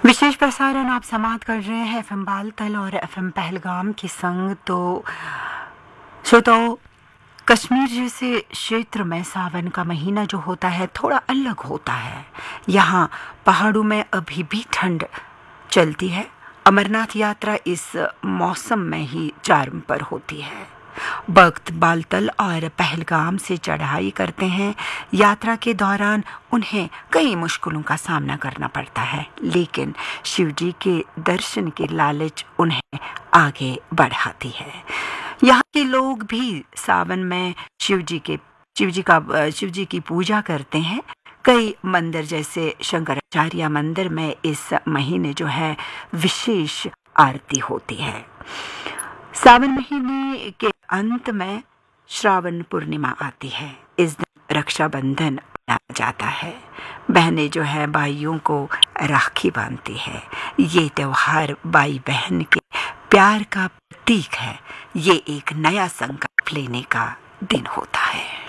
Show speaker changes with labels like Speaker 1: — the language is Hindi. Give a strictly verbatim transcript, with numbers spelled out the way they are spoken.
Speaker 1: विशेष प्रसारण आप समाप्त कर रहे हैं एफएम बालतल और एफएम पहलगाम के संग। तो श्रोताओं, कश्मीर जैसे क्षेत्र में सावन का महीना जो होता है थोड़ा अलग होता है। यहाँ पहाड़ों में अभी भी ठंड चलती है। अमरनाथ यात्रा इस मौसम में ही चार्म पर होती है। भक्त बालतल और पहलगाम से चढ़ाई करते हैं। यात्रा के दौरान उन्हें कई मुश्किलों का सामना करना पड़ता है, लेकिन शिव जी के दर्शन की लालच उन्हें आगे बढ़ाती है। यहाँ के लोग भी सावन में शिव जी के शिव जी का शिव जी की पूजा करते हैं। कई मंदिर जैसे शंकराचार्य मंदिर में इस महीने जो है विशेष आरती होती है। सावन महीने के अंत में श्रावण पूर्णिमा आती है। इस दिन रक्षाबंधन मनाया जाता है। बहनें जो है भाइयों को राखी बांधती है। ये त्योहार भाई बहन के प्यार का प्रतीक है। ये एक नया संकल्प लेने का दिन होता है।